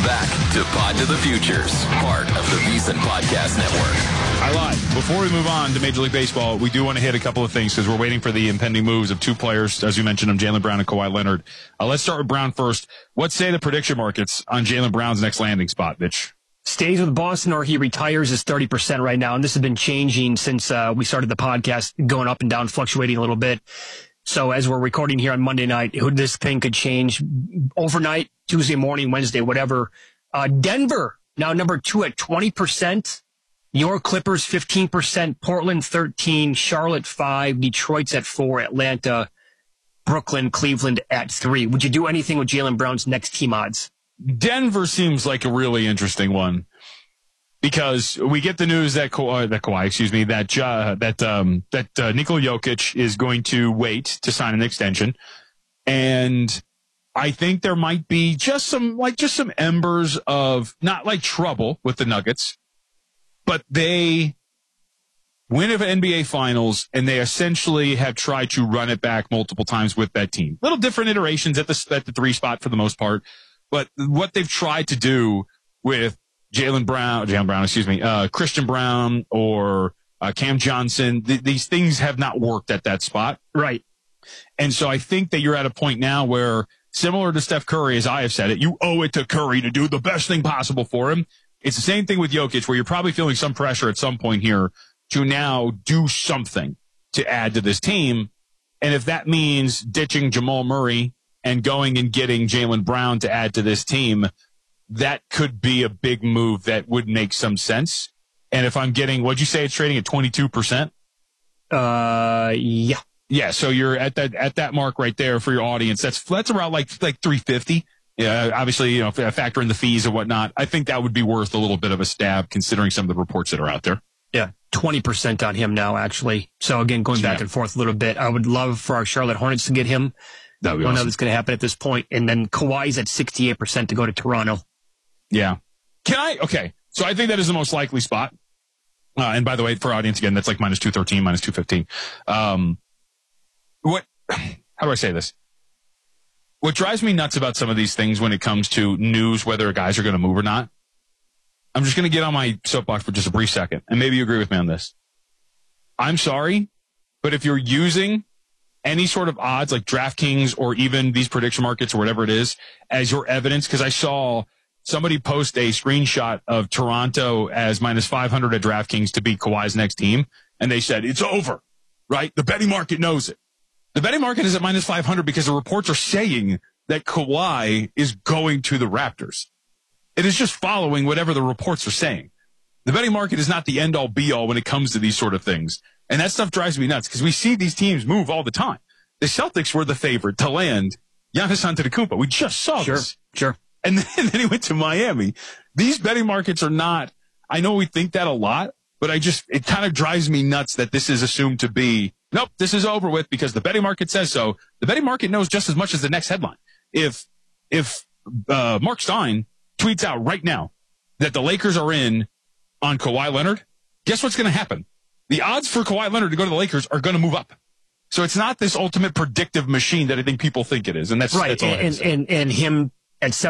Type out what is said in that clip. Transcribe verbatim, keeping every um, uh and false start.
Welcome back to Pod to the Futures, part of the VSiN Podcast Network. I lied. Before we move on to Major League Baseball, we do want to hit a couple of things because we're waiting for the impending moves of two players, as you mentioned, them, Jaylen Brown and Kawhi Leonard. Uh, let's start with Brown first. What say the prediction markets on Jaylen Brown's next landing spot, Mitch? Stays with Boston or he retires is thirty percent right now, and this has been changing since uh, we started the podcast, going up and down, fluctuating a little bit. So as we're recording here on Monday night, this thing could change overnight, Tuesday morning, Wednesday, whatever. Uh, Denver, now number two at twenty percent. Your Clippers, fifteen percent. Portland, thirteen. Charlotte, five. Detroit's at four. Atlanta, Brooklyn, Cleveland at three. Would you do anything with Jaylen Brown's next team odds? Denver seems like a really interesting one because we get the news that Kawhi, that Kawhi, excuse me, that uh, that um, that uh, Nikola Jokic is going to wait to sign an extension, and I think there might be just some like just some embers of not like trouble with the Nuggets, but they win an N B A Finals and they essentially have tried to run it back multiple times with that team. Little different iterations at the at the three spot for the most part. But what they've tried to do with Jaylen Brown, Jaylen Brown, excuse me, uh, Christian Brown or uh, Cam Johnson, th- these things have not worked at that spot. Right. And so I think that you're at a point now where, similar to Steph Curry, as I have said it, you owe it to Curry to do the best thing possible for him. It's the same thing with Jokic, where you're probably feeling some pressure at some point here to now do something to add to this team. And if that means ditching Jamal Murray and going and getting Jaylen Brown to add to this team, that could be a big move that would make some sense. And if I'm getting, what'd you say it's trading at twenty-two percent? Uh, yeah. Yeah, so you're at that at that mark right there for your audience. That's that's around like like three fifty. Yeah, obviously, you know, factor in the fees and whatnot. I think that would be worth a little bit of a stab considering some of the reports that are out there. Yeah, twenty percent on him now, actually. So again, going back yeah. and forth a little bit, I would love for our Charlotte Hornets to get him. That would be I don't awesome. know that's going to happen at this point. And then Kawhi's at sixty-eight percent to go to Toronto. Yeah. Can I? Okay. So I think that is the most likely spot. Uh, and by the way, for audience, again, that's like minus two thirteen, minus two fifteen. Um, what, how do I say this? What drives me nuts about some of these things when it comes to news, whether guys are going to move or not, I'm just going to get on my soapbox for just a brief second. And maybe you agree with me on this. I'm sorry, but if you're using any sort of odds like DraftKings or even these prediction markets or whatever it is as your evidence, because I saw somebody post a screenshot of Toronto as minus five hundred at DraftKings to beat Kawhi's next team, and they said, it's over, right? The betting market knows it. The betting market is at minus five hundred because the reports are saying that Kawhi is going to the Raptors. It is just following whatever the reports are saying. The betting market is not the end-all, be-all when it comes to these sort of things. And that stuff drives me nuts because we see these teams move all the time. The Celtics were the favorite to land Giannis Antetokounmpo. We just saw Sure, this. sure. And then, and then he went to Miami. These betting markets are not, I know we think that a lot, but I just, it kind of drives me nuts that this is assumed to be, nope, this is over with because the betting market says so. The betting market knows just as much as the next headline. If, if, uh, Mark Stein tweets out right now that the Lakers are in on Kawhi Leonard, guess what's going to happen? The odds for Kawhi Leonard to go to the Lakers are going to move up. So it's not this ultimate predictive machine that I think people think it is. And that's, right. that's all I have to and, say. and, and him at